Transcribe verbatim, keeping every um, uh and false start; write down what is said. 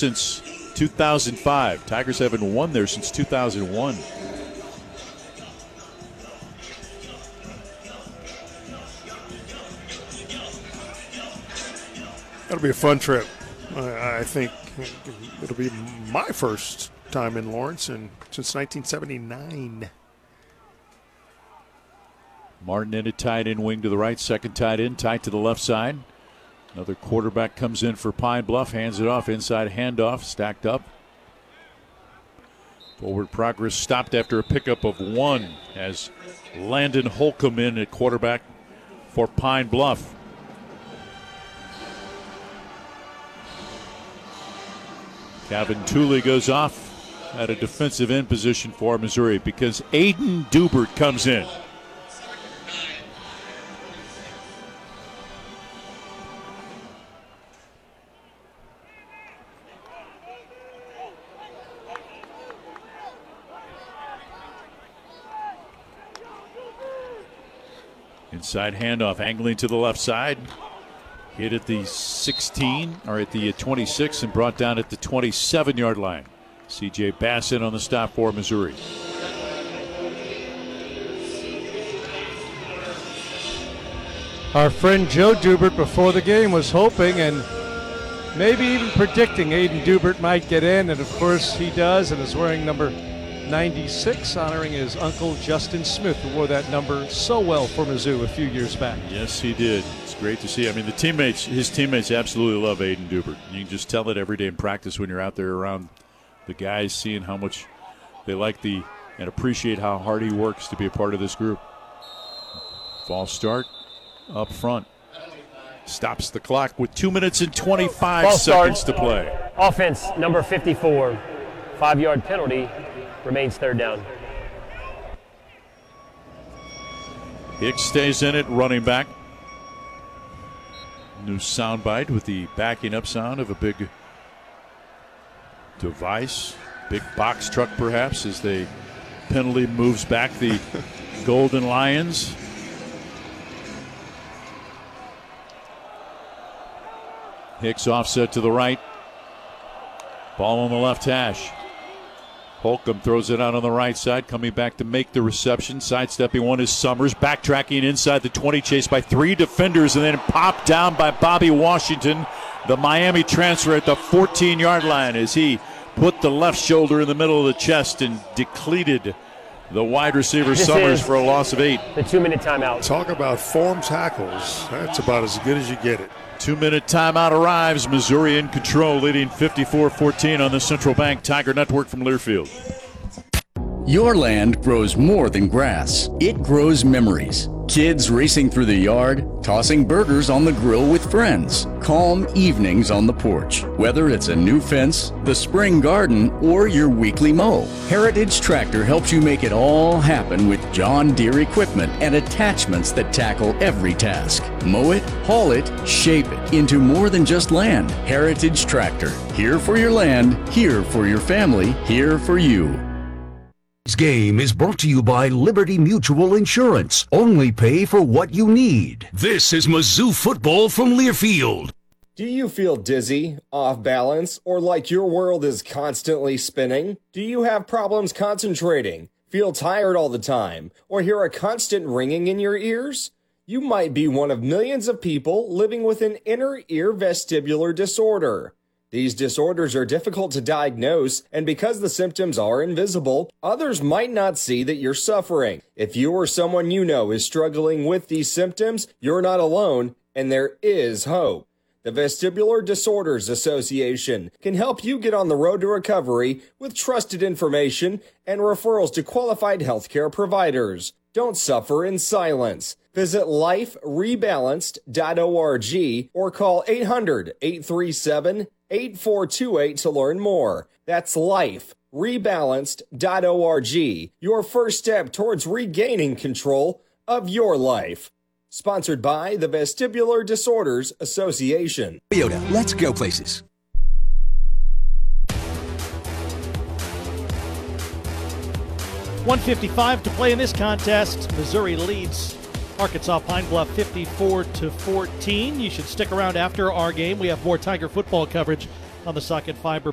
since two thousand five. Tigers haven't won there since two thousand one. That'll be a fun trip. I, I think it'll be my first time in Lawrence and since nineteen seventy-nine. Martin in a tight end wing to the right, second tight end, tight to the left side. Another quarterback comes in for Pine Bluff, hands it off, inside handoff, stacked up. Forward progress stopped after a pickup of one as Landon Holcomb in at quarterback for Pine Bluff. Calvin Tooley goes off at a defensive end position for Missouri because Aiden Dubert comes in. Inside handoff, angling to the left side. Hit at the sixteen, or at the twenty-six, and brought down at the twenty-seven-yard line. C J Bassett on the stop for Missouri. Our friend Joe Dubert before the game was hoping and maybe even predicting Aiden Dubert might get in, and of course he does, and is wearing number ninety-six, honoring his uncle Justin Smith, who wore that number so well for Mizzou a few years back. Yes, he did. It's great to see. I mean, the teammates, his teammates absolutely love Aiden Dubert. You can just tell it every day in practice when you're out there around the guys, seeing how much they like the and appreciate how hard he works to be a part of this group. False start up front. Stops the clock with two minutes and twenty-five False seconds start. to play. Offense, number fifty-four. Five-yard penalty. Remains third down. Hicks stays in it, running back. New soundbite with the backing up sound of a big device. Big box truck, perhaps, as the penalty moves back the Golden Lions. Hicks offset to the right. Ball on the left hash. Holcomb throws it out on the right side, coming back to make the reception. Sidestepping one is Summers, backtracking inside the twenty, chased by three defenders, and then popped down by Bobby Washington, the Miami transfer, at the fourteen-yard line as he put the left shoulder in the middle of the chest and depleted the wide receiver This Summers is for a loss of eight. The two-minute timeout. Talk about form tackles. That's about as good as you get it. Two-minute timeout arrives. Missouri in control, leading fifty-four fourteen on the Central Bank Tiger Network from Learfield. Your land grows more than grass. It grows memories. Kids racing through the yard, tossing burgers on the grill with friends, calm evenings on the porch. Whether it's a new fence, the spring garden, or your weekly mow, Heritage Tractor helps you make it all happen with John Deere equipment and attachments that tackle every task. Mow it, haul it, shape it into more than just land. Heritage Tractor. Here for your land, here for your family, here for you. This game is brought to you by Liberty Mutual Insurance. Only pay for what you need. This is Mizzou football from Learfield. Do you feel dizzy, off balance, or like your world is constantly spinning? Do you have problems concentrating, feel tired all the time, or hear a constant ringing in your ears? You might be one of millions of people living with an inner ear vestibular disorder. These disorders are difficult to diagnose, and because the symptoms are invisible, others might not see that you're suffering. If you or someone you know is struggling with these symptoms, you're not alone, and there is hope. The Vestibular Disorders Association can help you get on the road to recovery with trusted information and referrals to qualified healthcare providers. Don't suffer in silence. Visit life rebalanced dot org or call eight hundred, eight three seven, eight four two eight to learn more. That's life rebalanced dot org, your first step towards regaining control of your life. Sponsored by the Vestibular Disorders Association. Toyota, let's go places. one fifty-five to play in this contest. Missouri leads Arkansas Pine Bluff fifty-four to fourteen. You should stick around after our game. We have more Tiger football coverage on the Socket Fiber